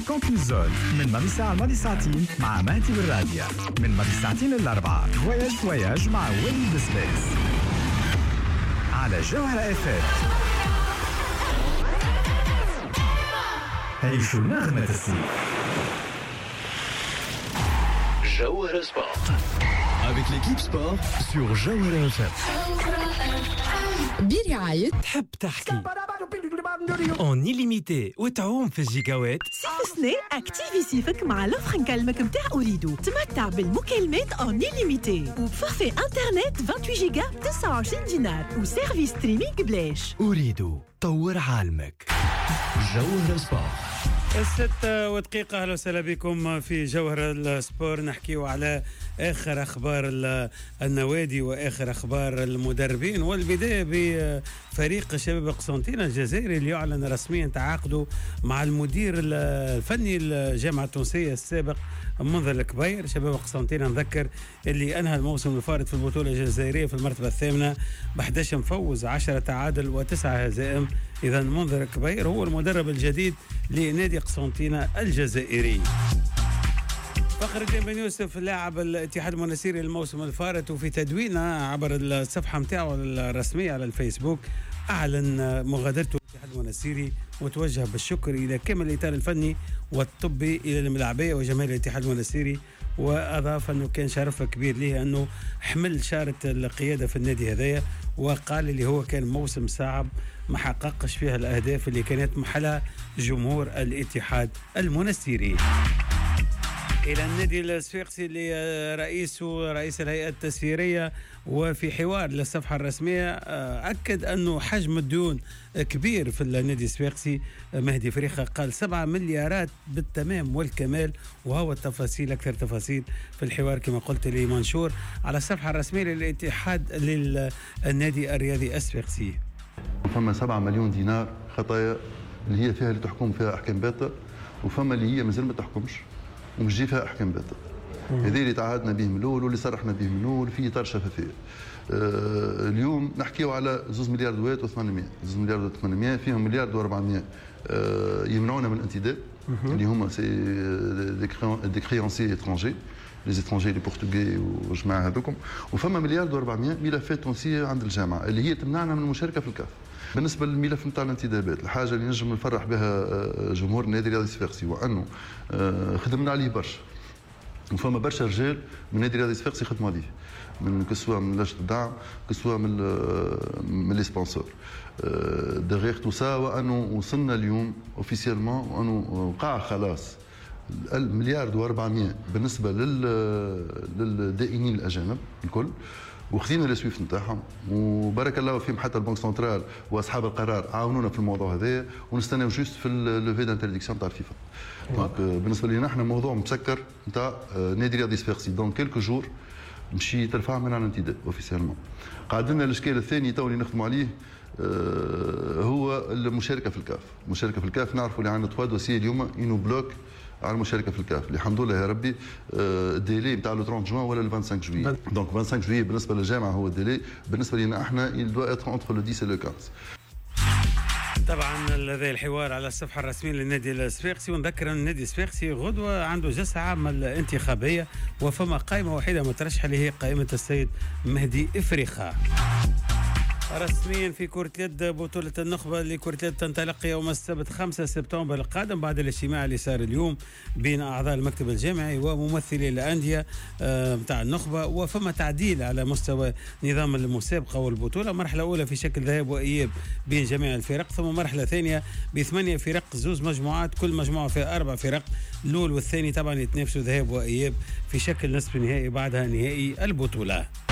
كونتين زون من ماضي ساعة لماضي ساعتين مع مهدي بالراديو من ماضي ساعتين للأربعة. فواياج مع وليد بسباس على جوهرة FM. عيشوا نغمة الصيف. Jawahara Sport avec l'équipe sport sur Jawahara FM. برعاية تحب تحكي اون إليميتي وتعوم في الجيجاوات. صيف سنة اكتيفي صيفك مع لوفر نكلمك متاع أوريدو. تمتع بالمكالمات اون إليميتي وبفورفي انترنت 28 جيجا ب 29 دينار وسيرفيس ستريمينغ بلاش. أريد طور عالمك. Jawahara Sport. 6 أهلا وسهلا بكم في جوهرة السبور. نحكيو على آخر أخبار النوادي وآخر أخبار المدربين، والبداية بفريق شباب قسنطينة الجزائري اللي يعلن رسميا تعاقده مع المدير الفني الجامعة التونسية السابق منذر الكبير. شباب قسنطينة نذكر اللي أنهى الموسم الفارط في البطولة الجزائرية في المرتبة الثامنة ب11 فوز 10 تعادل و9 هزائم. إذا منذر الكبير هو المدرب الجديد لنادي قسنطينة الجزائري. فخر الدين بن يوسف لاعب الاتحاد المنستيري الموسم الفارط، وفي تدوينه عبر الصفحة متاعه الرسمية على الفيسبوك أعلن مغادرته الاتحاد المنستيري وتوجه بالشكر إلى كامل الإطار الفني والطبي إلى الملاعبية وجماهير الاتحاد المنستيري، وأضاف أنه كان شرف كبير له أنه حمل شارة القيادة في النادي هذايا، وقال اللي هو كان موسم صعب ما حققش فيها الأهداف اللي كانت محلها جمهور الاتحاد المنستيري. إلى النادي الصفاقسي اللي رئيس الهيئة التسييرية، وفي حوار للصفحة الرسمية أكد أنه حجم الديون كبير في النادي الصفاقسي. مهدي فريخة قال 7 مليارات بالتمام والكمال، وهو التفاصيل أكثر تفاصيل في الحوار كما قلت لي منشور على الصفحة الرسمية للاتحاد للنادي الرياضي الصفاقسي. فما 7 مليون دينار خطايا اللي هي فيها اللي تحكم فيها أحكام باطة، وفما اللي هي مازال ما تحكمش ومش جي فيها أحكام باطة. هذه اللي تعهدنا به من الأول واللي صرحنا به من الأول في إطار شفافية. اليوم نحكيو على 2 مليار دوات و800 2 مليار و 800 فيهم مليار و400 يمنعونا من الانتداب اللي هما دي كريانسي اترونجي لي اترونجي لي بورتوغي وجماعة هذوكم، وفما مليار و400 ملفات تونسية عند الجامعة اللي هي تمنعنا من المشاركة في الكاف. بالنسبة للملف نتاع الانتدابات، الحاجة اللي نجم نفرح بها جمهور النادي الرياضي الصفاقسي وأنه خدمنا عليه برشا، وفما برشا رجال من النادي الرياضي الصفاقسي خدموا عليه، من كسوا من لجنة الدعم كسوا من لي سبونسور دغيغ تو سا، وأنه وصلنا اليوم اوفيسيالمون وأنه وقع خلاص المليار و400 بالنسبة للدائنين الأجانب الكل، وخذينا السويفت نتاعهم وبارك الله فيهم. حتى البنك سنترال واصحاب القرار عاونونا في الموضوع هذايا، ونستناو جوست في اللوفي دانترديكسيون تاع الفيفا. دونك بالنسبه لنا احنا موضوع مسكر نتاع نادي رياضي صفاقسي دون كيلكو جور مشي ترفع من على الانتداب اوفيسيالمون. قاعد لنا الاشكال الثاني تو اللي نخدموا عليه هو المشاركه في الكاف. المشاركه في الكاف نعرفوا اللي عندنا 3 دوسيي اليوم ينو بلوك على المشاركه في الكاف. الحمد لله يا ربي الديلي نتاع لو 30 جوان ولا ل 25 جويي. دونك 25 جويي بالنسبه للجامعه هو الديلي، بالنسبه لنا احنا il doit être entre le 10 et le 15. طبعا هذا الحوار على الصفحة الرسمية للنادي الصفاقسي. ونذكر أن النادي الصفاقسي غدوة عنده جلسة عامة الانتخابية، وفما قائمة وحيدة مترشحة اللي هي قائمة السيد مهدي إفريخة. رسميا في كرة اليد بطولة النخبة لكرة اليد تنطلق يوم السبت 5 سبتمبر القادم بعد الاجتماع اللي صار اليوم بين أعضاء المكتب الجامعي وممثلي الأندية متاع النخبة. وفما تعديل على مستوى نظام المسابقة والبطولة، مرحلة أولى في شكل ذهاب وإياب بين جميع الفرق، ثم مرحلة ثانية ب8 فرق 2 مجموعات كل مجموعة فيها 4 فرق. الأول والثاني طبعا يتنافسوا ذهاب وإياب في شكل نصف نهائي بعدها نهائي البطولة.